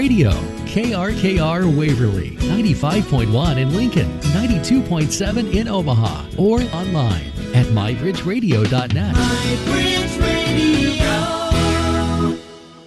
Radio. KRKR Waverly, 95.1 in Lincoln, 92.7 in Omaha, or online at mybridgeradio.net. MyBridge Radio.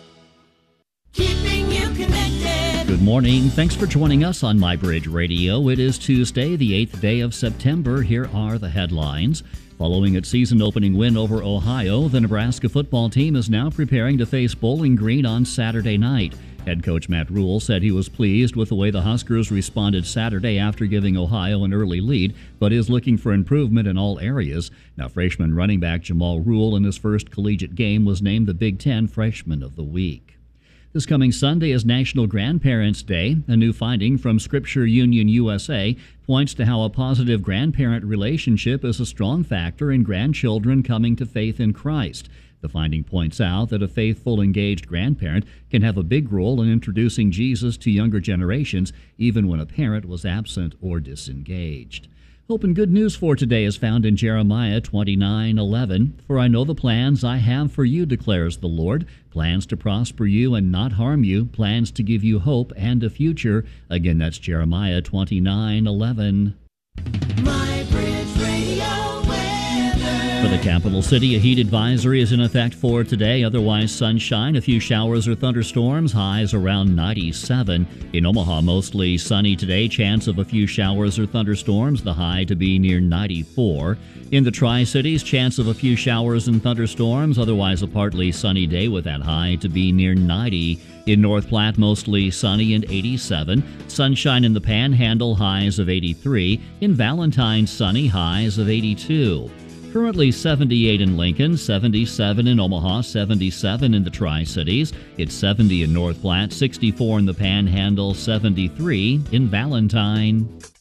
Keeping you connected. Good morning. Thanks for joining us on MyBridge Radio. It is Tuesday, the 8th day of September. Here are the headlines. Following its season-opening win over Ohio, the Nebraska football team is now preparing to face Bowling Green on Saturday night. Head coach Matt Rhule said he was pleased with the way the Huskers responded Saturday after giving Ohio an early lead, but is looking for improvement in all areas. Now, freshman running back Jamal Rule, in his first collegiate game, was named the Big Ten Freshman of the Week. This coming Sunday is National Grandparents' Day. A new finding from Scripture Union USA points to how a positive grandparent relationship is a strong factor in grandchildren coming to faith in Christ. The finding points out that a faithful, engaged grandparent can have a big role in introducing Jesus to younger generations, even when a parent was absent or disengaged. Hope and good news for today is found in Jeremiah 29:11. For I know the plans I have for you, declares the Lord, plans to prosper you and not harm you, plans to give you hope and a future. Again, that's Jeremiah 29:11. MyBridge Radio weather. For the capital city, a heat advisory is in effect for today. Otherwise, sunshine, a few showers or thunderstorms, highs around 97. In Omaha, mostly sunny today, chance of a few showers or thunderstorms, the high to be near 94. In the Tri-Cities, chance of a few showers and thunderstorms, otherwise a partly sunny day with that high to be near 90. In North Platte, mostly sunny and 87. Sunshine in the Panhandle, highs of 83. In Valentine, sunny, highs of 82. Currently 78 in Lincoln, 77 in Omaha, 77 in the Tri-Cities. It's 70 in North Platte, 64 in the Panhandle, 73 in Valentine.